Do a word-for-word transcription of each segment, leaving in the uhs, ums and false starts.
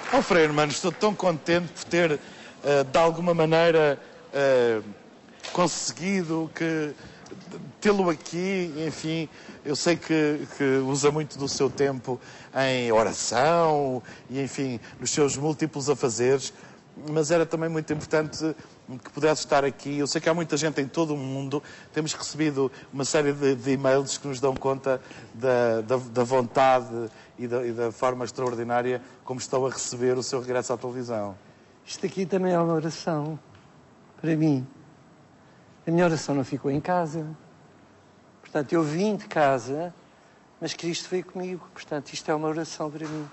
Oh, Frei Hermano, estou tão contente por ter, uh, de alguma maneira, uh, conseguido que tê-lo aqui. Enfim, eu sei que, que usa muito do seu tempo em oração e, enfim, nos seus múltiplos afazeres, mas era também muito importante que pudesse estar aqui. Eu sei que há muita gente em todo o mundo. Temos recebido uma série de, de e-mails que nos dão conta da, da, da vontade e da, e da forma extraordinária como estão a receber o seu regresso à televisão. Isto aqui também é uma oração para mim. A minha oração não ficou em casa. Portanto, eu vim de casa, mas Cristo veio comigo. Portanto, isto é uma oração para mim.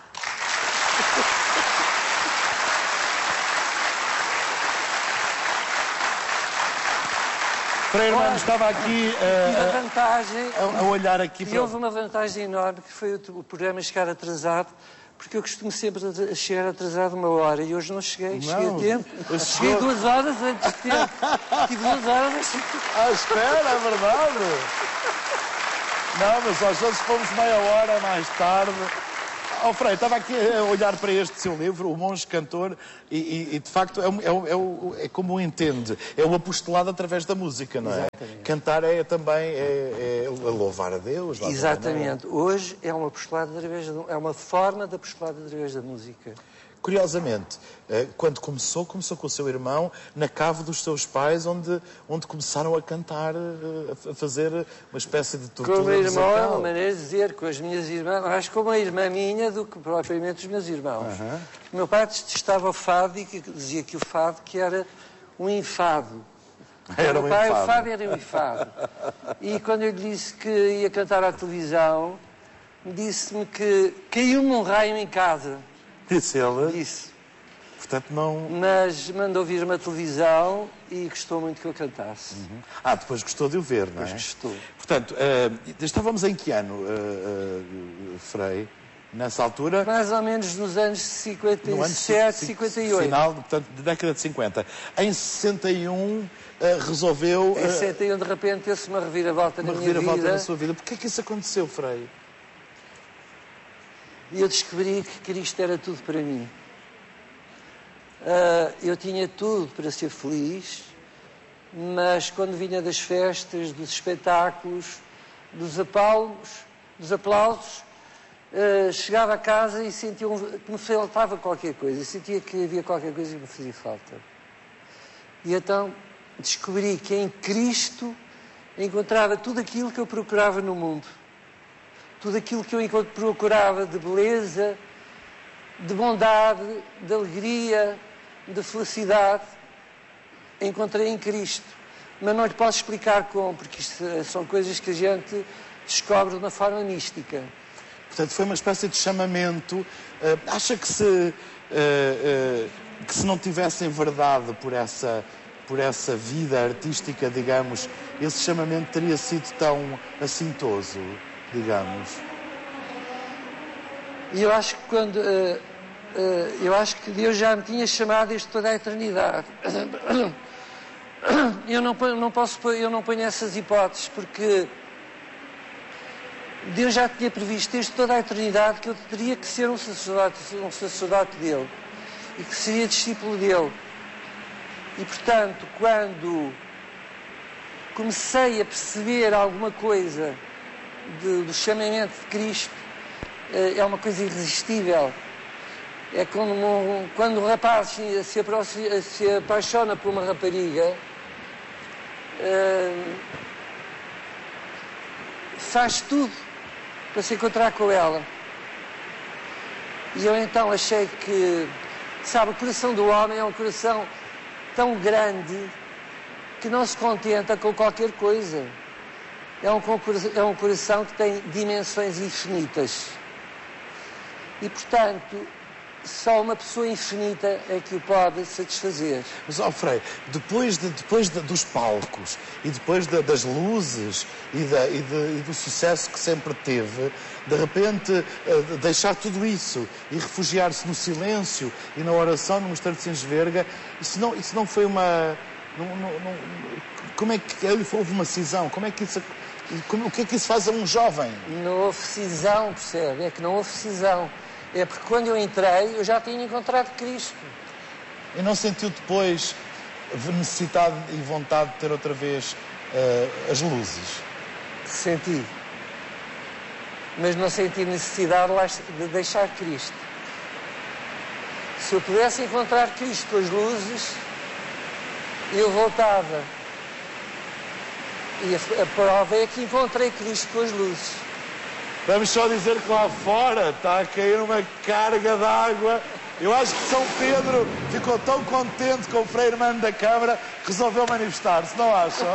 Frei Hermano, estava aqui uh, a, vantagem, a, a olhar aqui e para... houve uma vantagem enorme, que foi o programa chegar atrasado, porque eu costumo sempre a chegar atrasado uma hora, e hoje não cheguei, cheguei não, a tempo. Cheguei chegou... duas horas antes de tempo. Tive duas horas... Ah, espera, é verdade. Não, mas às vezes fomos meia hora mais tarde. Oh, Frei, estava aqui a olhar para este seu livro, O Monge Cantor, e, e, e de facto é, é, é, é como o entende, é o apostolado através da música, não é? Exatamente. Cantar é também é, é louvar a Deus. Exatamente. Hoje é um apostolado através de, é uma forma de apostolado através da música. Curiosamente, quando começou, começou com o seu irmão na cave dos seus pais, onde, onde começaram a cantar, a fazer uma espécie de tortura musical. Com o meu irmão é uma maneira de dizer, com as minhas irmãs, mais com uma irmã minha do que propriamente os meus irmãos. Uhum. O meu pai detestava o fado e que dizia que o fado que era um enfado. Era o meu pai, o fado era um enfado. E quando eu lhe disse que ia cantar à televisão, disse-me que caiu-me um raio em casa. Disse ele? Disse. Portanto, não... Mas mandou vir uma televisão e gostou muito que eu cantasse. Uhum. Ah, depois gostou de o ver, não é? Depois gostou. Portanto, uh, estávamos em que ano, uh, uh, Frei? Nessa altura? Mais ou menos nos anos cinquenta e sete, cinquenta e oito. Final, portanto, da década de cinquenta. Em sessenta e um, uh, resolveu... Uh, em sessenta e um, de repente, teve-se uma reviravolta uma na minha reviravolta vida. na sua vida. Porquê é que isso aconteceu, Frei? E eu descobri que Cristo era tudo para mim. Uh, eu tinha tudo para ser feliz, mas quando vinha das festas, dos espetáculos, dos aplausos, dos aplausos uh, chegava a casa e sentia um, que me faltava qualquer coisa. Sentia que havia qualquer coisa que me fazia falta. E então descobri que em Cristo encontrava tudo aquilo que eu procurava no mundo. Tudo aquilo que eu procurava de beleza, de bondade, de alegria, de felicidade, encontrei em Cristo. Mas não lhe posso explicar como, porque isto são coisas que a gente descobre de uma forma mística. Portanto, foi uma espécie de chamamento. Uh, acha que se, uh, uh, que se não tivessem verdade por essa, por essa vida artística, digamos, esse chamamento teria sido tão assintoso? Digamos. E eu acho que quando uh, uh, eu acho que Deus já me tinha chamado isto toda a eternidade. Eu não não posso eu não ponho essas hipóteses porque Deus já tinha previsto isto toda a eternidade que eu teria que ser um sacerdote, um sacerdote dele e que seria discípulo dele. E portanto, quando comecei a perceber alguma coisa De, do chamamento de Cristo, é uma coisa irresistível. É como um, quando o rapaz se, se, se apaixona por uma rapariga, uh, faz tudo para se encontrar com ela. E eu então achei que, sabe, o coração do homem é um coração tão grande que não se contenta com qualquer coisa. É um, é um coração que tem dimensões infinitas. E, portanto, só uma pessoa infinita é que o pode satisfazer. Mas, ó, Frei, depois, de, depois de, dos palcos e depois de, das luzes e, da, e, de, e do sucesso que sempre teve, de repente uh, deixar tudo isso e refugiar-se no silêncio e na oração no Mosteiro de Sensverga, isso não, isso não foi uma... Não, não, não, como é que houve uma cisão? Como é que isso... Como, o que é que isso faz a um jovem? Não houve cisão, percebe? É que não houve cisão. É porque quando eu entrei, eu já tinha encontrado Cristo. E não sentiu depois necessidade e vontade de ter outra vez uh, as luzes? Senti. Mas não senti necessidade de deixar Cristo. Se eu pudesse encontrar Cristo com as luzes, eu voltava. E a, a prova é que encontrei Cristo com as luzes. Vamos só dizer que lá fora está a cair uma carga de água. Eu acho que São Pedro ficou tão contente com o Frei Hermano da Câmara que resolveu manifestar-se, não acham?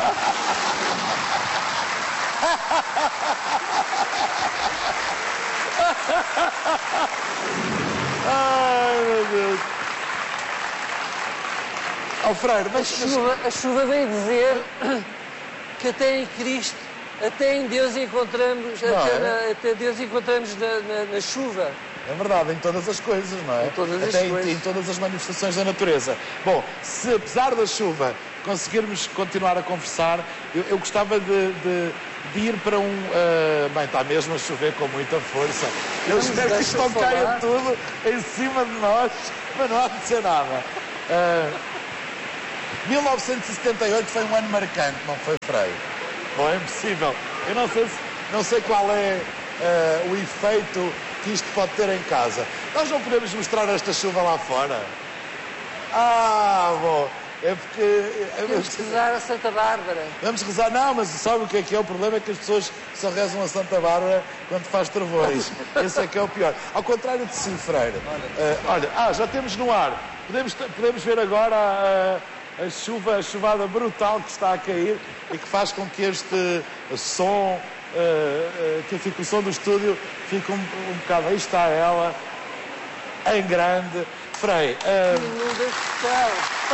Ai, meu Deus. Oh, Freire, mas... A chuva, a chuva vem dizer que até em Cristo, até em Deus encontramos, até, é? na, até Deus encontramos na, na, na chuva. É verdade, em todas as coisas, não é? Em todas as Até coisas. Em, em todas as manifestações da natureza. Bom, se apesar da chuva conseguirmos continuar a conversar, eu, eu gostava de, de, de ir para um... Uh, bem, está mesmo a chover com muita força. Eu Vamos, espero que isto não caia tudo em cima de nós, mas não há de ser nada. Uh, mil novecentos e setenta e oito foi um ano marcante, não foi, Frei? Bom, é impossível. Eu não sei, se, não sei qual é uh, o efeito que isto pode ter em casa. Nós não podemos mostrar esta chuva lá fora? Ah, bom, é porque... Temos que rezar a Santa Bárbara. Vamos rezar, não, mas sabe o que é que é? O problema é que as pessoas só rezam a Santa Bárbara quando faz trovões. Esse é que é o pior. Ao contrário de si, Freire. Uh, olha, ah, já temos no ar. Podemos, podemos ver agora a, a chuva, a chuvada brutal que está a cair e que faz com que este som... Uh, uh, que fica o som do estúdio fica um, um bocado, aí está ela em grande. Frei, uh... que inunda o céu.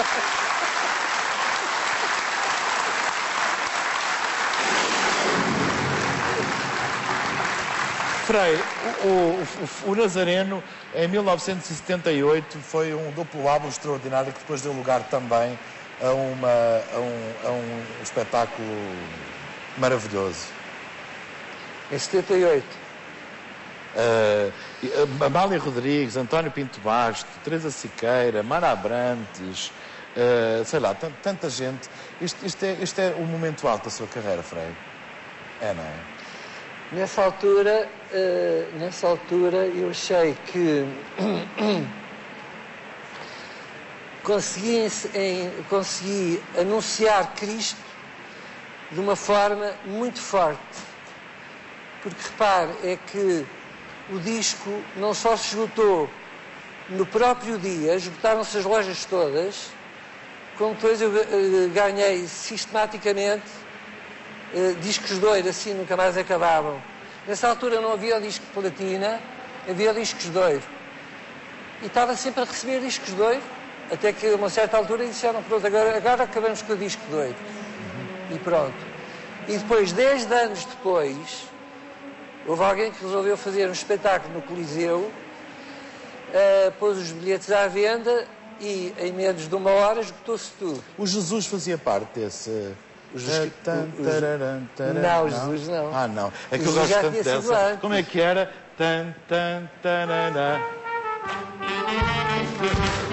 Frei, o, o, o, o Nazareno em mil novecentos e setenta e oito foi um duplo álbum extraordinário que depois deu lugar também a, uma, a, um, a um espetáculo maravilhoso. Em setenta e oito. Uh, Amália Rodrigues, António Pinto Basto, Teresa Siqueira, Mara Abrantes, uh, sei lá, tanta gente. Isto, isto, é, isto é o momento alto da sua carreira, Frei? É, não é? Nessa altura, uh, nessa altura eu achei que consegui, em, consegui anunciar Cristo de uma forma muito forte. Porque, repare, é que o disco não só se esgotou no próprio dia, esgotaram-se as lojas todas, como depois eu uh, ganhei sistematicamente uh, discos de ouro, assim, nunca mais acabavam. Nessa altura não havia o disco de platina, havia discos de ouro. E estava sempre a receber discos de ouro, até que a uma certa altura disseram, pronto, agora, agora acabamos com o disco de ouro. Uhum. E pronto. E depois, dez anos depois... houve alguém que resolveu fazer um espetáculo no Coliseu, uh, pôs os bilhetes à venda e em menos de uma hora esgotou-se tudo. O Jesus fazia parte desse... O Jesus... Não, o Jesus não. Ah, não. É que eu gosto tanto dessa. Como é que era? Tan, tan, tarana.